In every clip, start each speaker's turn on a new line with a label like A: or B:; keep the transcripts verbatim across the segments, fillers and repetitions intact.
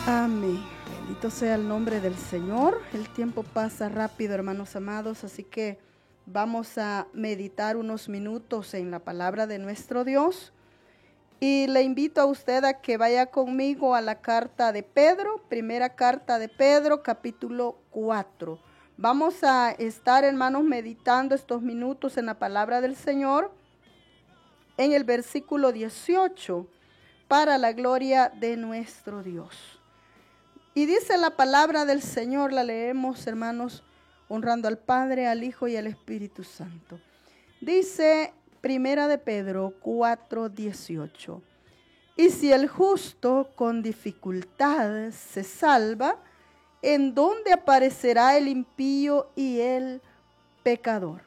A: Amén. Bendito sea el nombre del Señor. El tiempo pasa rápido, hermanos amados, así que vamos a meditar unos minutos en la palabra de nuestro Dios. Y le invito a usted a que vaya conmigo a la carta de Pedro, primera carta de Pedro, capítulo cuatro. Vamos a estar, hermanos, meditando estos minutos en la palabra del Señor, en el versículo dieciocho, para la gloria de nuestro Dios. Y dice la palabra del Señor, la leemos, hermanos, honrando al Padre, al Hijo y al Espíritu Santo. Dice primera de Pedro cuatro dieciocho. Y si el justo con dificultad se salva, ¿en dónde aparecerá el impío y el pecador?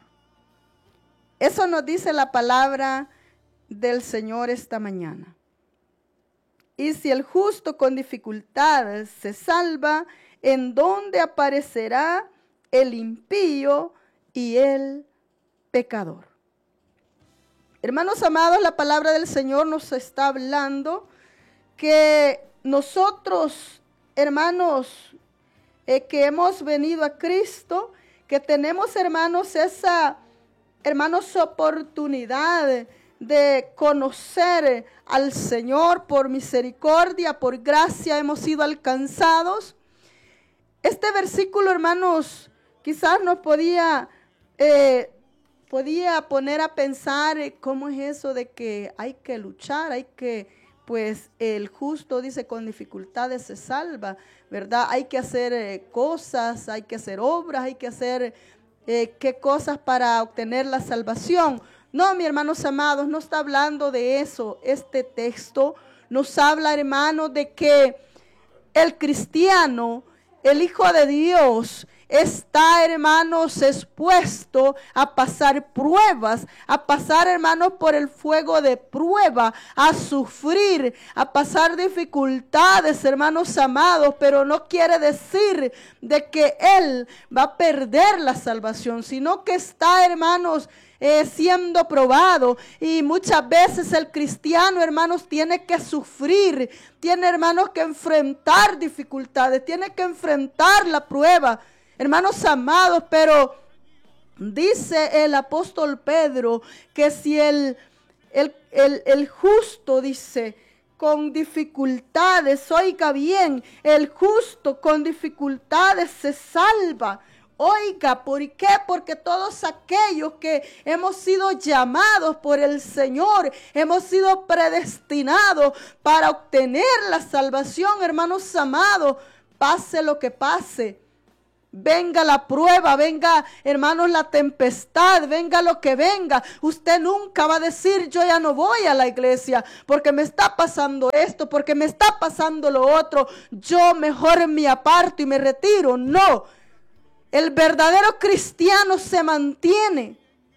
A: Eso nos dice la palabra del Señor esta mañana. Y si el justo con dificultad se salva, ¿en dónde aparecerá el impío y el pecador? Hermanos amados, la palabra del Señor nos está hablando que nosotros, hermanos, eh, que hemos venido a Cristo, que tenemos, hermanos, esa, hermanos, oportunidad de conocer al Señor. Por misericordia, por gracia hemos sido alcanzados. Este versículo, hermanos, quizás nos podía, eh, podía poner a pensar eh, cómo es eso de que hay que luchar, hay que, pues el justo dice con dificultades se salva, ¿verdad? Hay que hacer eh, cosas, hay que hacer obras, hay que hacer eh, qué cosas para obtener la salvación. No, mis hermanos amados, no está hablando de eso. Este texto nos habla, hermanos, de que el cristiano, el Hijo de Dios, está, hermanos, expuesto a pasar pruebas, a pasar, hermanos, por el fuego de prueba, a sufrir, a pasar dificultades, hermanos amados, pero no quiere decir de que él va a perder la salvación, sino que está, hermanos, Eh, siendo probado. Y muchas veces el cristiano, hermanos, tiene que sufrir, tiene, hermanos, que enfrentar dificultades, tiene que enfrentar la prueba, hermanos amados. Pero dice el apóstol Pedro que si el, el, el, el justo, dice, con dificultades, oiga bien, el justo con dificultades se salva. Oiga, ¿por qué? Porque todos aquellos que hemos sido llamados por el Señor, hemos sido predestinados para obtener la salvación, hermanos amados, pase lo que pase. Venga la prueba, venga, hermanos, la tempestad, venga lo que venga. Usted nunca va a decir, yo ya no voy a la iglesia porque me está pasando esto, porque me está pasando lo otro. Yo mejor me aparto y me retiro. No. El verdadero cristiano se mantiene.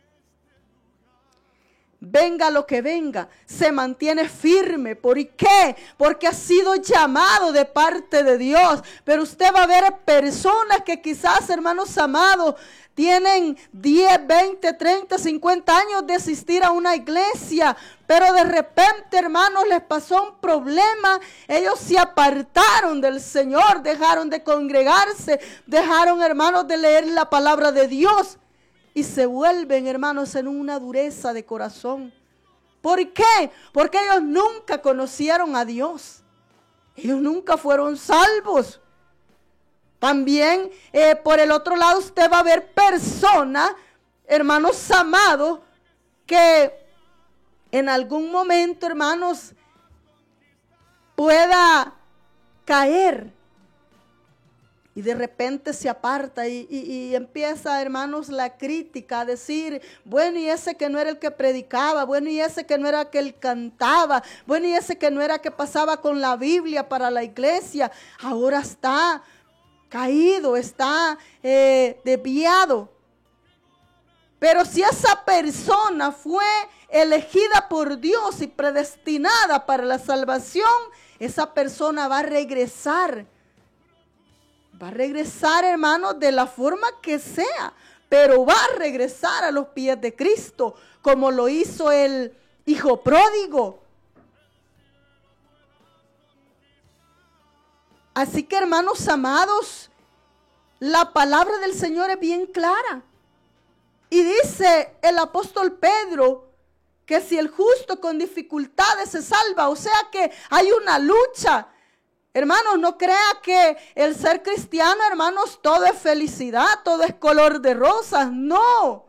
A: Venga lo que venga, se mantiene firme. ¿Por qué? Porque ha sido llamado de parte de Dios. Pero usted va a ver personas que quizás, hermanos amados, tienen diez, veinte, treinta, cincuenta años de asistir a una iglesia, pero de repente, hermanos, les pasó un problema. Ellos se apartaron del Señor, dejaron de congregarse, dejaron, hermanos, de leer la palabra de Dios y se vuelven, hermanos, en una dureza de corazón. ¿Por qué? Porque ellos nunca conocieron a Dios. Ellos nunca fueron salvos. También, eh, por el otro lado, usted va a ver personas, hermanos amados, que en algún momento, hermanos, pueda caer y de repente se aparta y, y, y empieza, hermanos, la crítica a decir, bueno, y ese que no era el que predicaba, bueno, y ese que no era el que cantaba, bueno, y ese que no era el que pasaba con la Biblia para la iglesia, ahora está caído, está eh, desviado. Pero si esa persona fue elegida por Dios y predestinada para la salvación, esa persona va a regresar. Va a regresar, hermanos, de la forma que sea, pero va a regresar a los pies de Cristo, como lo hizo el hijo pródigo. Así que, hermanos amados, la palabra del Señor es bien clara. Y dice el apóstol Pedro que si el justo con dificultades se salva, o sea que hay una lucha. Hermanos, no crea que el ser cristiano, hermanos, todo es felicidad, todo es color de rosas. No.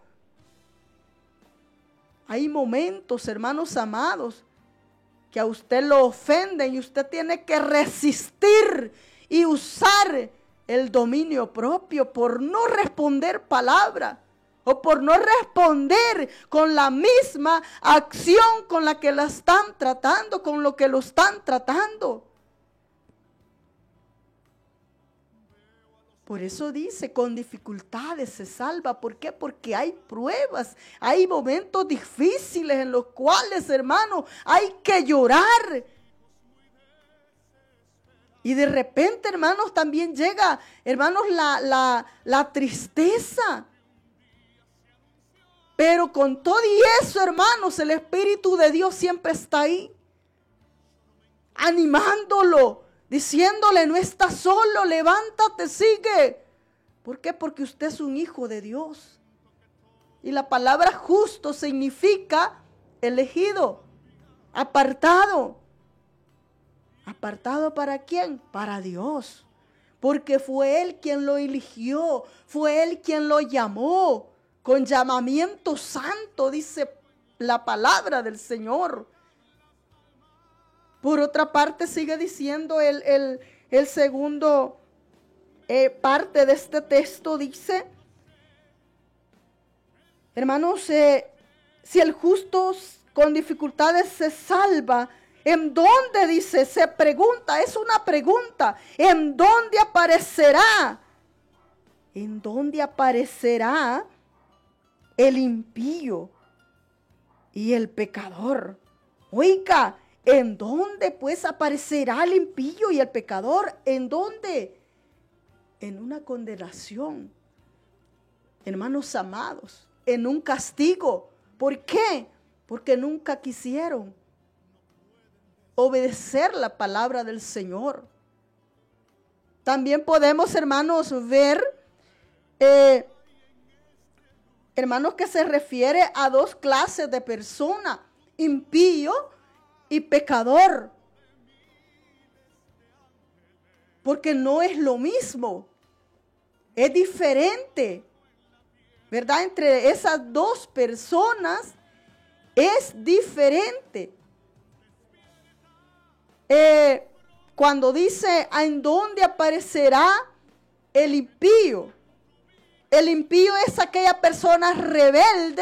A: Hay momentos, hermanos amados, que a usted lo ofenden y usted tiene que resistir y usar el dominio propio por no responder palabra o por no responder con la misma acción con la que la están tratando, con lo que lo están tratando. Por eso dice, con dificultades se salva. ¿Por qué? Porque hay pruebas, hay momentos difíciles en los cuales, hermanos, hay que llorar. Y de repente, hermanos, también llega, hermanos, la, la, la tristeza. Pero con todo y eso, hermanos, el Espíritu de Dios siempre está ahí, animándolo. Diciéndole, no estás solo, levántate, sigue. ¿Por qué? Porque usted es un hijo de Dios. Y la palabra justo significa elegido, apartado. ¿Apartado para quién? Para Dios. Porque fue Él quien lo eligió, fue Él quien lo llamó. Con llamamiento santo, dice la palabra del Señor. Por otra parte, sigue diciendo el, el, el segundo eh, parte de este texto, dice, hermanos, eh, si el justo con dificultades se salva, ¿en dónde, dice? Se pregunta, es una pregunta, ¿en dónde aparecerá? ¿En dónde aparecerá el impío y el pecador? Oiga, ¿en dónde pues aparecerá el impío y el pecador? ¿En dónde? En una condenación, hermanos amados, en un castigo. ¿Por qué? Porque nunca quisieron obedecer la palabra del Señor. También podemos, hermanos, ver, eh, hermanos, que se refiere a dos clases de personas, impío y pecador, porque no es lo mismo, es diferente, ¿verdad? Entre esas dos personas es diferente. Eh, cuando dice, ¿en dónde aparecerá el impío? El impío es aquella persona rebelde,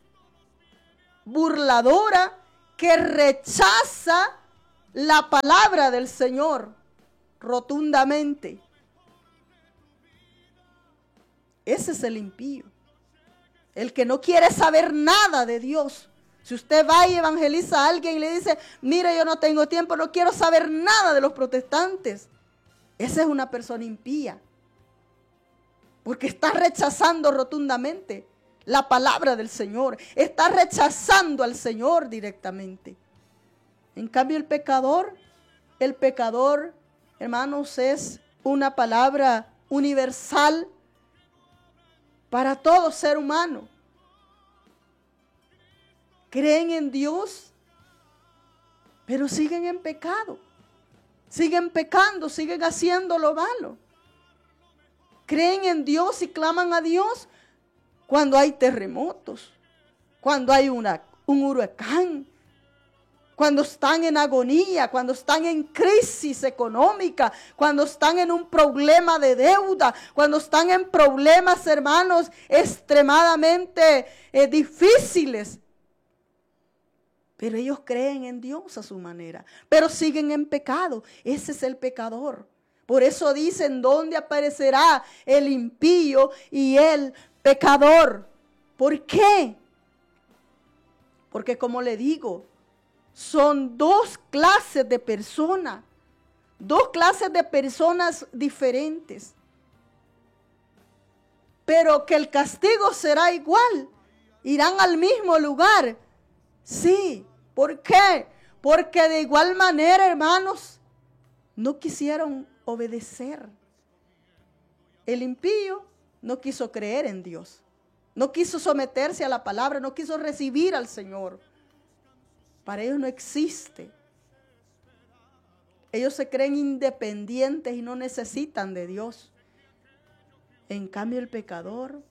A: burladora, que rechaza la palabra del Señor rotundamente. Ese es el impío, el que no quiere saber nada de Dios. Si usted va y evangeliza a alguien y le dice, mire, yo no tengo tiempo, no quiero saber nada de los protestantes, esa es una persona impía, porque está rechazando rotundamente la palabra del Señor, está rechazando al Señor directamente. En cambio, el pecador, el pecador, hermanos, es una palabra universal para todo ser humano. Creen en Dios, pero siguen en pecado, siguen pecando, siguen haciendo lo malo. Creen en Dios y claman a Dios cuando hay terremotos, cuando hay una, un huracán, cuando están en agonía, cuando están en crisis económica, cuando están en un problema de deuda, cuando están en problemas, hermanos, extremadamente eh, difíciles. Pero ellos creen en Dios a su manera, pero siguen en pecado. Ese es el pecador. Por eso dicen, ¿dónde aparecerá el impío y el pecador? ¿Por qué? Porque como le digo, son dos clases de personas, dos clases de personas diferentes. Pero que el castigo será igual, irán al mismo lugar. Sí, ¿por qué? Porque de igual manera, hermanos, no quisieron obedecer. El impío no quiso creer en Dios, no quiso someterse a la palabra, no quiso recibir al Señor. Para ellos no existe. Ellos se creen independientes y no necesitan de Dios. En cambio el pecador,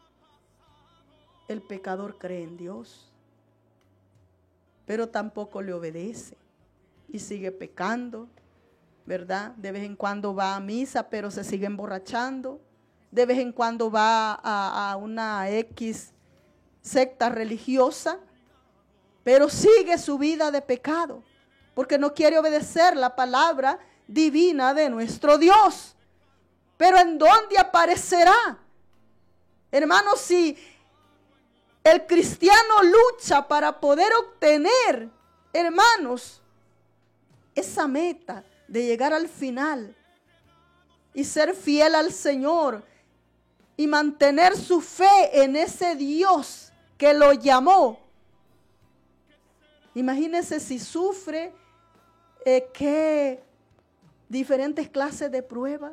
A: el pecador cree en Dios, pero tampoco le obedece y sigue pecando, ¿verdad? De vez en cuando va a misa, pero se sigue emborrachando. De vez en cuando va a, a una X secta religiosa, pero sigue su vida de pecado, porque no quiere obedecer la palabra divina de nuestro Dios. Pero ¿en dónde aparecerá? Hermanos, si el cristiano lucha para poder obtener, hermanos, esa meta de llegar al final y ser fiel al Señor y mantener su fe en ese Dios que lo llamó. Imagínense si sufre eh, que diferentes clases de pruebas,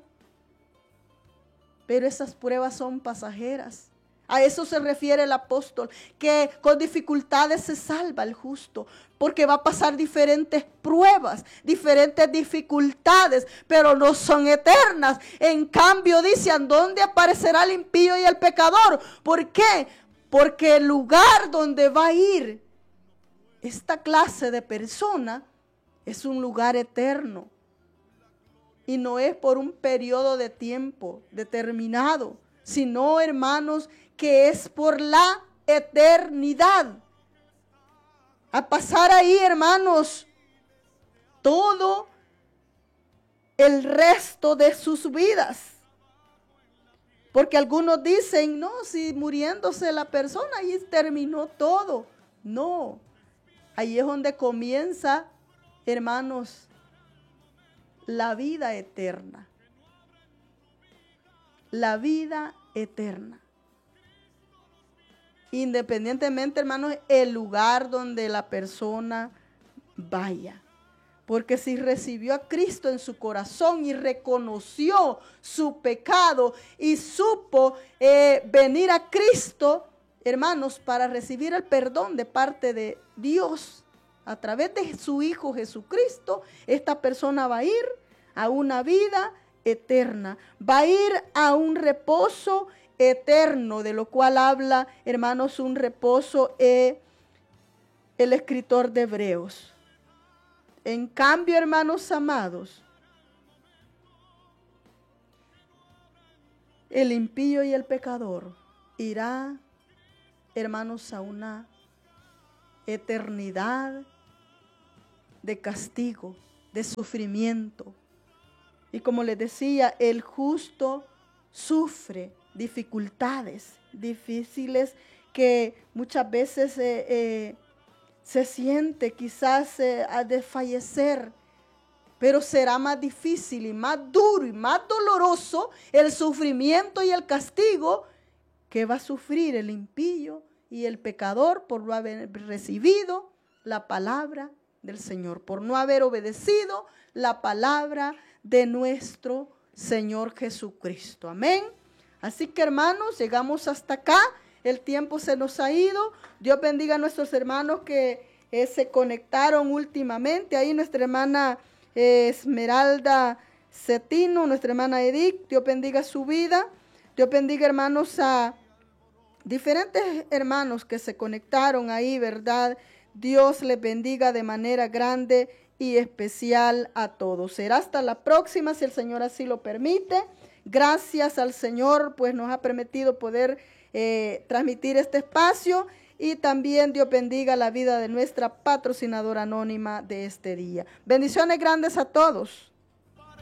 A: pero esas pruebas son pasajeras. A eso se refiere el apóstol, que con dificultades se salva el justo, porque va a pasar diferentes pruebas, diferentes dificultades, pero no son eternas. En cambio dice, ¿en dónde aparecerá el impío y el pecador? ¿Por qué? Porque el lugar donde va a ir esta clase de persona es un lugar eterno. Y no es por un periodo de tiempo determinado, sino, hermanos, que es por la eternidad. A pasar ahí, hermanos, todo el resto de sus vidas. Porque algunos dicen, no, si muriéndose la persona, ahí terminó todo. No, ahí es donde comienza, hermanos, la vida eterna. La vida eterna. Independientemente, hermanos, el lugar donde la persona vaya. Porque si recibió a Cristo en su corazón y reconoció su pecado y supo eh, venir a Cristo, hermanos, para recibir el perdón de parte de Dios, a través de su Hijo Jesucristo, esta persona va a ir a una vida eterna, va a ir a un reposo eterno, de lo cual habla, hermanos, un reposo eh, el escritor de Hebreos. En cambio, hermanos amados, el impío y el pecador irá, hermanos, a una eternidad de castigo, de sufrimiento. Y como les decía, el justo sufre dificultades difíciles que muchas veces eh, eh, se siente quizás eh, a desfallecer, pero será más difícil y más duro y más doloroso el sufrimiento y el castigo que va a sufrir el impío y el pecador por no haber recibido la palabra del Señor, por no haber obedecido la palabra de nuestro Señor Jesucristo. Amén. Así que, hermanos, llegamos hasta acá. El tiempo se nos ha ido. Dios bendiga a nuestros hermanos que eh, se conectaron últimamente. Ahí nuestra hermana eh, Esmeralda Cetino, nuestra hermana Edith. Dios bendiga su vida. Dios bendiga, hermanos, a diferentes hermanos que se conectaron ahí, ¿verdad? Dios les bendiga de manera grande y especial a todos. Será hasta la próxima, si el Señor así lo permite. Gracias al Señor, pues nos ha permitido poder eh, transmitir este espacio, y también Dios bendiga la vida de nuestra patrocinadora anónima de este día. Bendiciones grandes a todos.